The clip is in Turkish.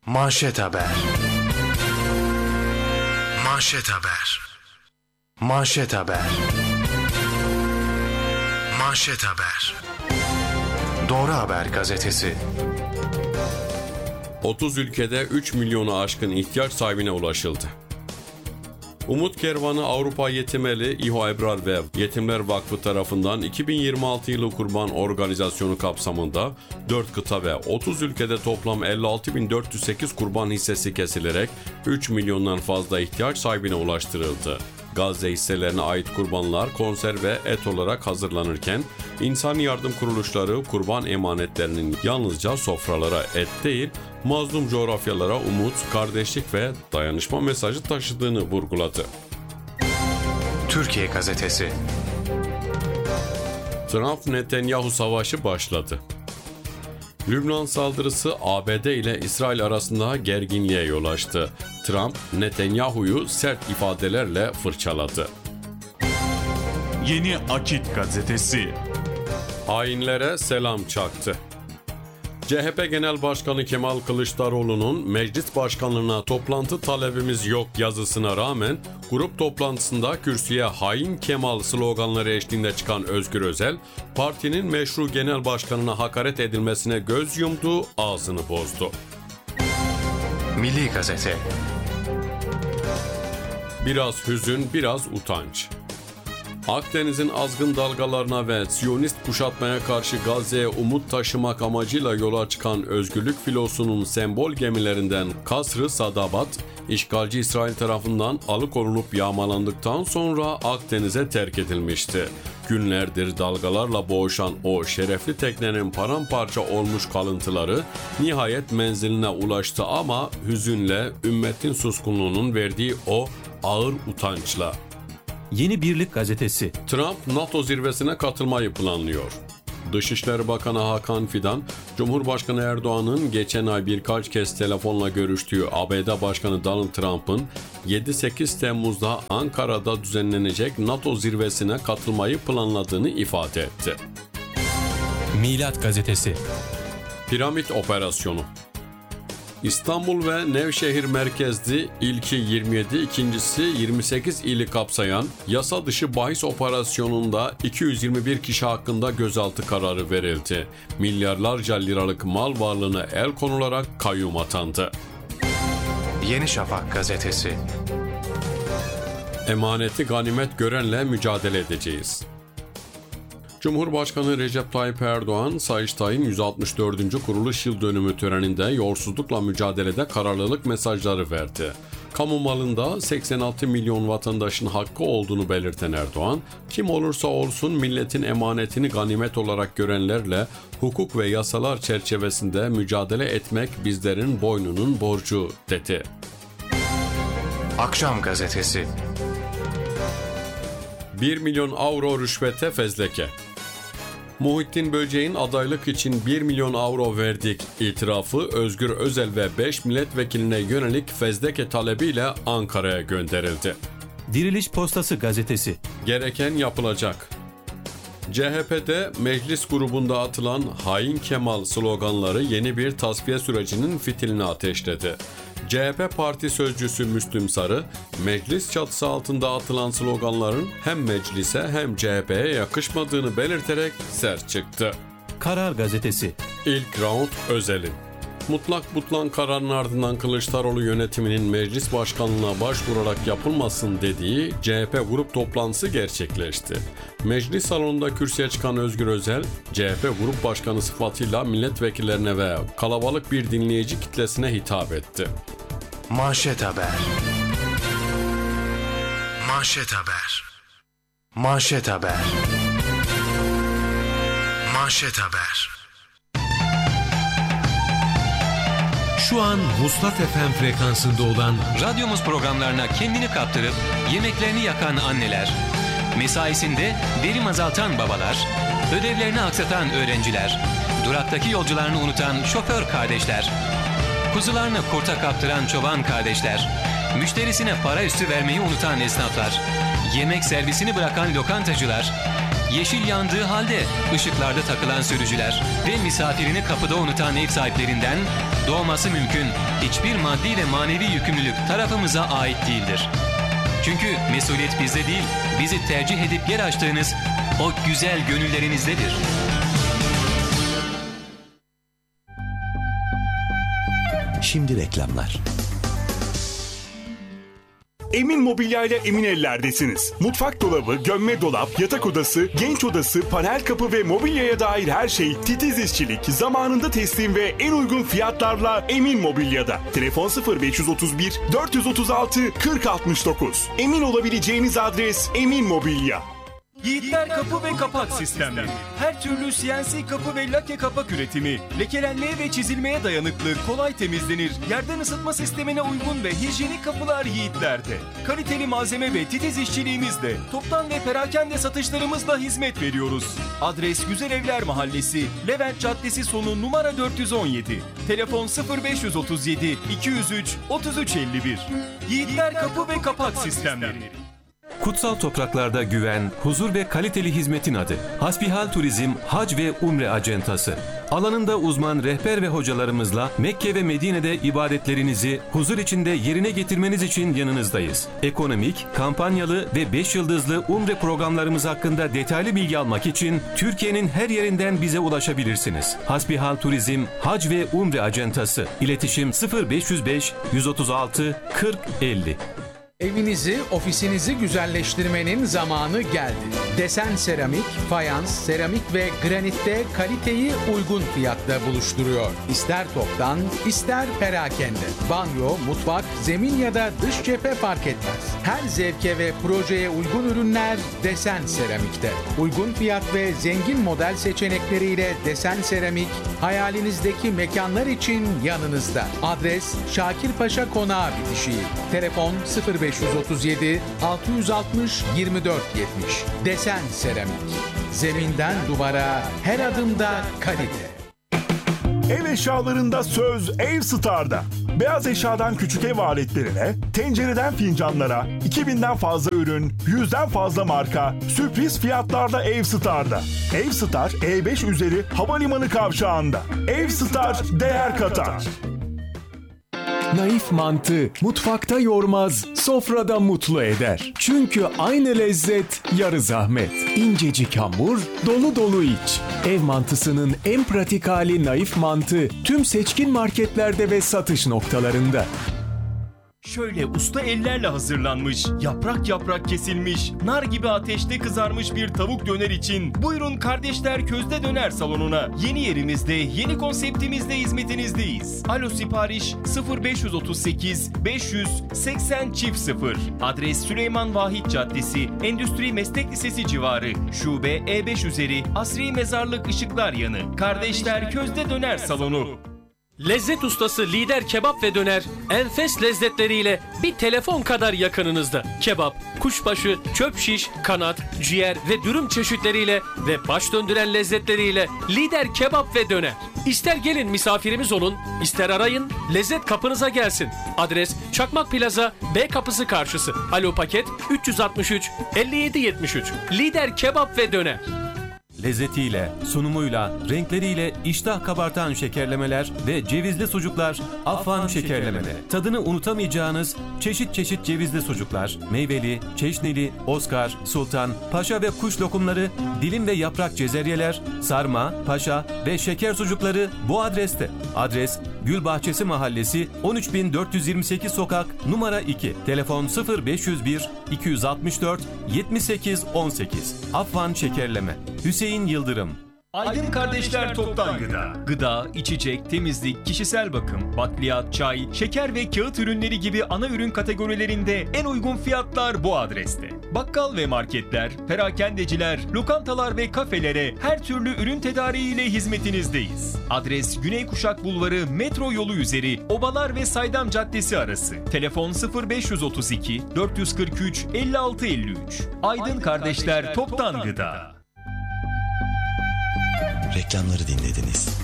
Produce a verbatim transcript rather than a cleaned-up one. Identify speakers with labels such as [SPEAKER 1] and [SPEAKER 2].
[SPEAKER 1] Manşet Haber. Manşet Haber. Manşet Haber. Manşet Haber. Doğru Haber gazetesi.
[SPEAKER 2] otuz ülkede üç milyonu aşkın ihtiyaç sahibine ulaşıldı. Umut Kervanı Avrupa Yetimeli İHO Ebrar ve Yetimler Vakfı tarafından iki bin yirmi altı yılı kurban organizasyonu kapsamında dört kıta ve otuz ülkede toplam elli altı bin dört yüz sekiz kurban hissesi kesilerek üç milyondan fazla ihtiyaç sahibine ulaştırıldı. Gazze hisselerine ait kurbanlar konserve et olarak hazırlanırken insani yardım kuruluşları kurban emanetlerinin yalnızca sofralara et değil, mazlum coğrafyalara umut, kardeşlik ve dayanışma mesajı taşıdığını vurguladı.
[SPEAKER 1] Türkiye gazetesi.
[SPEAKER 2] Trump-Netanyahu savaşı başladı. Lübnan saldırısı A B D ile İsrail arasında gerginliğe yol açtı. Trump, Netanyahu'yu sert ifadelerle fırçaladı.
[SPEAKER 3] Yeni Akit gazetesi.
[SPEAKER 2] Hainlere selam çaktı. C H P Genel Başkanı Kemal Kılıçdaroğlu'nun meclis başkanlığına toplantı talebimiz yok yazısına rağmen grup toplantısında kürsüye hain Kemal sloganları eşliğinde çıkan Özgür Özel, partinin meşru genel başkanına hakaret edilmesine göz yumdu, ağzını bozdu.
[SPEAKER 1] Milli Gazete.
[SPEAKER 2] Biraz hüzün, biraz utanç. Akdeniz'in azgın dalgalarına ve Siyonist kuşatmaya karşı Gazze'ye umut taşımak amacıyla yola çıkan özgürlük filosunun sembol gemilerinden Kasr-ı Sadabat, işgalci İsrail tarafından alıkonulup yağmalandıktan sonra Akdeniz'e terk edilmişti. Günlerdir dalgalarla boğuşan o şerefli teknenin paramparça olmuş kalıntıları nihayet menziline ulaştı ama hüzünle, ümmetin suskunluğunun verdiği o ağır utançla.
[SPEAKER 4] Yeni Birlik gazetesi.
[SPEAKER 2] Trump NATO zirvesine katılmayı planlıyor. Dışişleri Bakanı Hakan Fidan, Cumhurbaşkanı Erdoğan'ın geçen ay birkaç kez telefonla görüştüğü A B D Başkanı Donald Trump'ın yedi sekiz Temmuz'da Ankara'da düzenlenecek NATO zirvesine katılmayı planladığını ifade etti.
[SPEAKER 4] Milat gazetesi.
[SPEAKER 2] Piramit operasyonu. İstanbul ve Nevşehir merkezli ilki yirmi yedi, ikincisi yirmi sekiz ili kapsayan yasa dışı bahis operasyonunda iki yüz yirmi bir kişi hakkında gözaltı kararı verildi. Milyarlarca liralık mal varlığına el konularak kayyum atandı.
[SPEAKER 1] Yeni Şafak gazetesi.
[SPEAKER 2] Emaneti ganimet görenle mücadele edeceğiz. Cumhurbaşkanı Recep Tayyip Erdoğan, Sayıştay'ın yüz altmış dördüncü kuruluş yıl dönümü töreninde yolsuzlukla mücadelede kararlılık mesajları verdi. Kamu malında seksen altı milyon vatandaşın hakkı olduğunu belirten Erdoğan, kim olursa olsun milletin emanetini ganimet olarak görenlerle hukuk ve yasalar çerçevesinde mücadele etmek bizlerin boynunun borcu dedi.
[SPEAKER 1] Akşam gazetesi.
[SPEAKER 2] bir milyon avro rüşvete fezleke. Muhittin Böceğin adaylık için bir milyon avro verdik itirafı Özgür Özel ve beş milletvekiline yönelik fezleke talebiyle Ankara'ya gönderildi.
[SPEAKER 4] Diriliş Postası gazetesi.
[SPEAKER 2] Gereken yapılacak. C H P'de meclis grubunda atılan hain Kemal sloganları yeni bir tasfiye sürecinin fitilini ateşledi. C H P Parti Sözcüsü Müslüm Sarı, meclis çatısı altında atılan sloganların hem meclise hem C H P'ye yakışmadığını belirterek sert çıktı.
[SPEAKER 4] Karar Gazetesi.
[SPEAKER 2] İlk round Özel'in. Mutlak butlan kararın ardından Kılıçdaroğlu yönetiminin meclis başkanlığına başvurarak yapılmasın dediği C H P grup toplantısı gerçekleşti. Meclis salonunda kürsüye çıkan Özgür Özel, C H P grup başkanı sıfatıyla milletvekillerine ve kalabalık bir dinleyici kitlesine hitap etti.
[SPEAKER 1] Manşet Haber. Manşet Haber. Manşet Haber. Manşet Haber.
[SPEAKER 5] Şu an Vuslat F M frekansında olan
[SPEAKER 6] radyomuz programlarına kendini kaptırıp yemeklerini yakan anneler, mesaisinde verim azaltan babalar, ödevlerini aksatan öğrenciler, duraktaki yolcularını unutan şoför kardeşler, kuzularını kurta kaptıran çoban kardeşler, müşterisine para üstü vermeyi unutan esnaflar, yemek servisini bırakan lokantacılar, yeşil yandığı halde ışıklarda takılan sürücüler ve misafirini kapıda unutan ev sahiplerinden doğması mümkün hiçbir maddi ve manevi yükümlülük tarafımıza ait değildir. Çünkü mesuliyet bizde değil, bizi tercih edip yer açtığınız o güzel gönüllerinizdedir.
[SPEAKER 3] Şimdi reklamlar.
[SPEAKER 7] Emin Mobilya ile emin ellerdesiniz. Mutfak dolabı, gömme dolap, yatak odası, genç odası, panel kapı ve mobilyaya dair her şey titiz işçilik, zamanında teslim ve en uygun fiyatlarla Emin Mobilya'da. Telefon sıfır beş otuz bir dört yüz altı kırk altmış dokuz. Emin olabileceğiniz adres Emin Mobilya.
[SPEAKER 8] Yiğitler Kapı ve Kapak Sistemleri. Her türlü C N C kapı ve lake kapak üretimi. Lekelenmeye ve çizilmeye dayanıklı, kolay temizlenir. Yerden ısıtma sistemine uygun ve hijyenik kapılar Yiğitler'de. Kaliteli malzeme ve titiz işçiliğimizle, toptan ve perakende satışlarımızla hizmet veriyoruz. Adres Güzel Evler Mahallesi, Levent Caddesi sonu numara dört yüz on yedi. Telefon sıfır beş otuz yedi iki yüz üç otuz üç elli bir. Yiğitler Kapı ve Kapak Sistemleri.
[SPEAKER 4] Kutsal topraklarda güven, huzur ve kaliteli hizmetin adı. Hasbihal Turizm Hac ve Umre Acentası. Alanında uzman rehber ve hocalarımızla Mekke ve Medine'de ibadetlerinizi huzur içinde yerine getirmeniz için yanınızdayız. Ekonomik, kampanyalı ve beş yıldızlı umre programlarımız hakkında detaylı bilgi almak için Türkiye'nin her yerinden bize ulaşabilirsiniz. Hasbihal Turizm Hac ve Umre Acentası. İletişim sıfır beş yüz beş yüz otuz altı kırk elli.
[SPEAKER 9] Evinizi, ofisinizi güzelleştirmenin zamanı geldi. Desen seramik, fayans, seramik ve granitte kaliteyi uygun fiyatla buluşturuyor. İster toptan, ister perakende. Banyo, mutfak, zemin ya da dış cephe fark etmez. Her zevke ve projeye uygun ürünler Desen Seramik'te. Uygun fiyat ve zengin model seçenekleriyle Desen Seramik, hayalinizdeki mekanlar için yanınızda. Adres Şakirpaşa Konağı bitişiği. Telefon sıfır beş otuz yedi altı yüz altmış yirmi dört yetmiş. Desen Seramik. Zeminden duvara, her adımda kalite.
[SPEAKER 7] Ev eşyalarında söz Ev Star'da. Beyaz eşyadan küçük ev aletlerine, tencereden fincanlara, iki binden fazla ürün, yüzden fazla marka, sürpriz fiyatlarla Ev Star'da. Ev Star, E beş üzeri havalimanı kavşağında. Ev Star değer katar.
[SPEAKER 10] Naif mantı mutfakta yormaz, sofrada mutlu eder. Çünkü aynı lezzet yarı zahmet. İncecik hamur, dolu dolu iç. Ev mantısının en pratik hali naif mantı tüm seçkin marketlerde ve satış noktalarında.
[SPEAKER 8] Şöyle usta ellerle hazırlanmış, yaprak yaprak kesilmiş, nar gibi ateşte kızarmış bir tavuk döner için buyurun Kardeşler Közde Döner Salonu'na. Yeni yerimizde, yeni konseptimizde hizmetinizdeyiz. Alo sipariş sıfır beş otuz sekiz beş yüz seksen çift sıfır. Adres Süleyman Vahit Caddesi, Endüstri Meslek Lisesi civarı. Şube E beş üzeri, Asri Mezarlık Işıklar yanı. Kardeşler Közde Döner Salonu.
[SPEAKER 11] Lezzet ustası Lider Kebap ve Döner enfes lezzetleriyle bir telefon kadar yakınınızda. Kebap, kuşbaşı, çöp şiş, kanat, ciğer ve dürüm çeşitleriyle ve baş döndüren lezzetleriyle Lider Kebap ve Döner. İster gelin misafirimiz olun, ister arayın, lezzet kapınıza gelsin. Adres Çakmak Plaza B kapısı karşısı. Alo paket üç yüz altmış üç elli yedi yetmiş üç. Lider Kebap ve Döner.
[SPEAKER 4] Lezzetiyle, sunumuyla, renkleriyle iştah kabartan şekerlemeler ve cevizli sucuklar Affan Şekerlemede. Tadını unutamayacağınız çeşit çeşit cevizli sucuklar, meyveli, çeşnili, Oscar, Sultan, Paşa ve kuş lokumları, dilim ve yaprak cezeryeler, sarma, paşa ve şeker sucukları bu adreste. Adres Gülbahçesi Mahallesi on üç bin dört yüz yirmi sekiz sokak numara iki. Telefon sıfır beş yüz bir iki yüz altmış dört yetmiş sekiz on sekiz. Affan Şekerleme. Hüseyin Yıldırım.
[SPEAKER 8] Aydın Kardeşler Toptan Gıda. Gıda, içecek, temizlik, kişisel bakım, bakliyat, çay, şeker ve kağıt ürünleri gibi ana ürün kategorilerinde en uygun fiyatlar bu adreste. Bakkal ve marketler, perakendeciler, lokantalar ve kafelere her türlü ürün tedariğiyle hizmetinizdeyiz. Adres Güney Kuşak Bulvarı metro yolu üzeri Obalar ve Saydam Caddesi arası. Telefon sıfır beş otuz iki dört yüz kırk üç elli altı elli üç. Aydın Kardeşler Toptan Gıda.
[SPEAKER 3] Reklamları dinlediniz.